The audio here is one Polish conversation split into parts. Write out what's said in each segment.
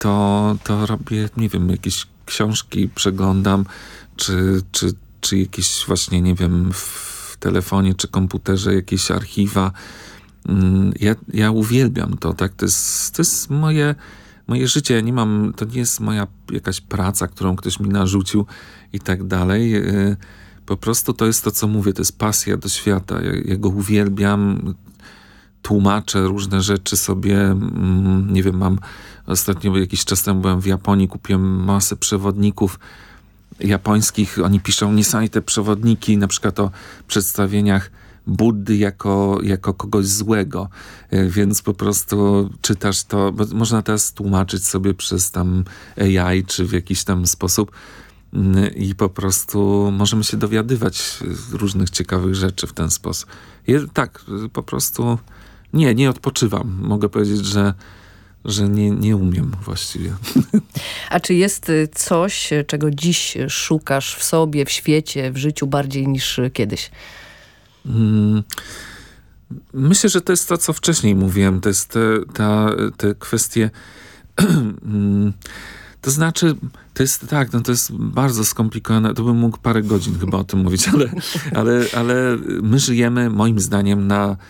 to robię, nie wiem, jakieś książki przeglądam, czy jakieś właśnie, nie wiem, w telefonie czy komputerze jakieś archiwa. Ja uwielbiam to, tak? To jest moje życie. Ja nie mam, to nie jest moja jakaś praca, którą ktoś mi narzucił i tak dalej. Po prostu to jest to, co mówię, to jest pasja do świata. Ja go uwielbiam, tłumaczę różne rzeczy sobie. Nie wiem, ostatnio jakiś czas temu byłem w Japonii, kupiłem masę przewodników japońskich. Oni piszą niesamowite przewodniki, na przykład o przedstawieniach Buddy jako kogoś złego, więc po prostu czytasz to, bo można teraz tłumaczyć sobie przez tam AI, czy w jakiś tam sposób i po prostu możemy się dowiadywać różnych ciekawych rzeczy w ten sposób. Tak, po prostu nie odpoczywam. Mogę powiedzieć, że nie umiem właściwie. A czy jest coś, czego dziś szukasz w sobie, w świecie, w życiu bardziej niż kiedyś? Myślę, że to jest to, co wcześniej mówiłem. To jest te kwestie. To znaczy, to jest tak, no to jest bardzo skomplikowane. To bym mógł parę godzin chyba o tym mówić, ale my żyjemy, moim zdaniem,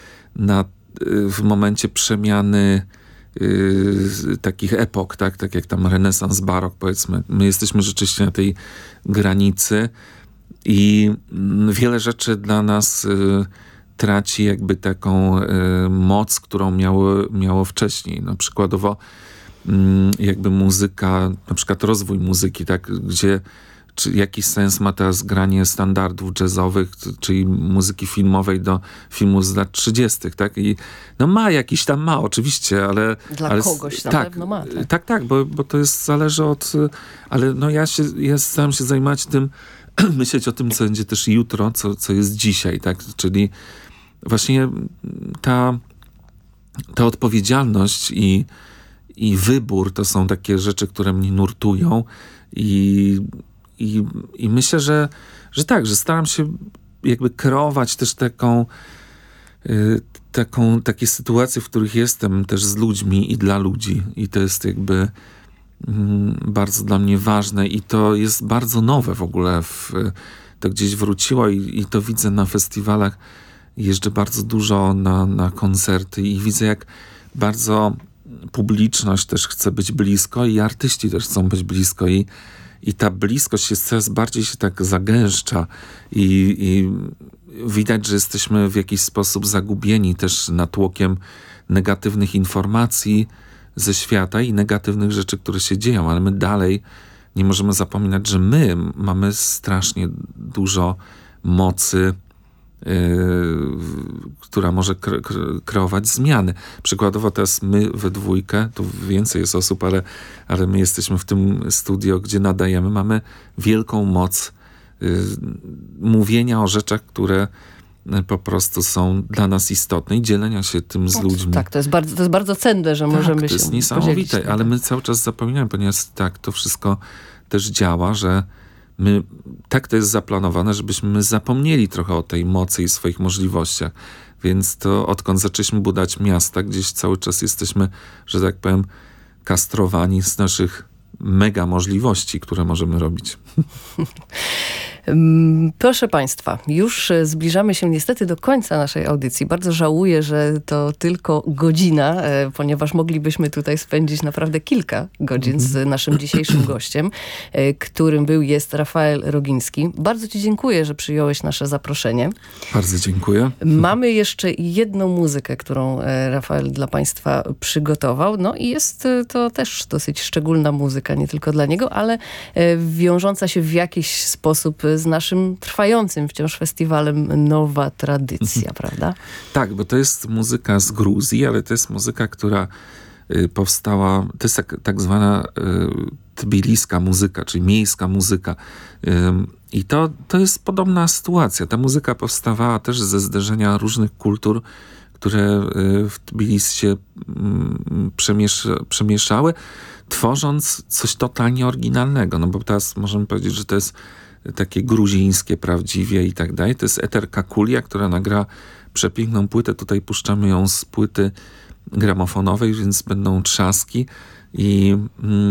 w momencie przemiany takich epok, tak jak tam renesans, barok, powiedzmy. My jesteśmy rzeczywiście na tej granicy i wiele rzeczy dla nas traci jakby taką moc, którą miało wcześniej. No, przykładowo jakby muzyka, na przykład rozwój muzyki, tak, czy jakiś sens ma teraz granie standardów jazzowych, czyli muzyki filmowej do filmów z lat 30., tak? I no ma oczywiście, ale... Dla kogoś na pewno ma. Tak, bo to jest, zależy od... Ale no ja staram się zajmować tym, myśleć o tym, co będzie też jutro, co jest dzisiaj, tak? Czyli właśnie ta odpowiedzialność i wybór to są takie rzeczy, które mnie nurtują i myślę, że tak, że staram się jakby kreować też takie sytuacje, w których jestem też z ludźmi i dla ludzi. I to jest jakby bardzo dla mnie ważne i to jest bardzo nowe w ogóle. To gdzieś wróciło i to widzę na festiwalach. Jeżdżę bardzo dużo na koncerty i widzę, jak bardzo publiczność też chce być blisko i artyści też chcą być blisko i ta bliskość jest coraz bardziej się tak zagęszcza i widać, że jesteśmy w jakiś sposób zagubieni też natłokiem negatywnych informacji ze świata i negatywnych rzeczy, które się dzieją, ale my dalej nie możemy zapominać, że my mamy strasznie dużo mocy, która może kreować zmiany. Przykładowo teraz my we dwójkę, tu więcej jest osób, ale my jesteśmy w tym studio, gdzie nadajemy, mamy wielką moc mówienia o rzeczach, które po prostu są dla nas istotne i dzielenia się tym z ludźmi. Tak, to jest bardzo cenne, że możemy się to jest niesamowite, ale my cały czas zapominamy, ponieważ tak, to wszystko też działa, że tak to jest zaplanowane, żebyśmy zapomnieli trochę o tej mocy i swoich możliwościach. Więc to odkąd zaczęliśmy budować miasta, gdzieś cały czas jesteśmy, że tak powiem, kastrowani z naszych mega możliwości, które możemy robić. Proszę Państwa, już zbliżamy się niestety do końca naszej audycji. Bardzo żałuję, że to tylko godzina, ponieważ moglibyśmy tutaj spędzić naprawdę kilka godzin z naszym dzisiejszym gościem, którym jest Rafael Rogiński. Bardzo Ci dziękuję, że przyjąłeś nasze zaproszenie. Bardzo dziękuję. Mamy jeszcze jedną muzykę, którą Rafael dla Państwa przygotował. No i jest to też dosyć szczególna muzyka, nie tylko dla niego, ale wiążąca się w jakiś sposób z naszym trwającym wciąż festiwalem Nowa Tradycja, prawda? Tak, bo to jest muzyka z Gruzji, ale to jest muzyka, która powstała, to jest tak zwana tbiliska muzyka, czyli miejska muzyka. I to jest podobna sytuacja. Ta muzyka powstawała też ze zderzenia różnych kultur, które w Tbilisi się przemieszały, tworząc coś totalnie oryginalnego. No bo teraz możemy powiedzieć, że to jest takie gruzińskie prawdziwie i tak dalej. To jest Eter Kakulia, która nagra przepiękną płytę. Tutaj puszczamy ją z płyty gramofonowej, więc będą trzaski. I